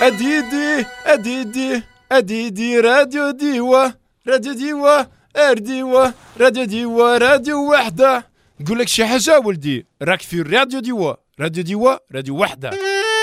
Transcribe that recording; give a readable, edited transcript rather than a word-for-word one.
أديدي أديدي أديدي راديو ديوة راديو ديوة أرديوة راديو ديوة راديو وحدة. نقول لك شي حاجة ولدي، راك في راديو ديوة راديو ديوة راديو وحدة.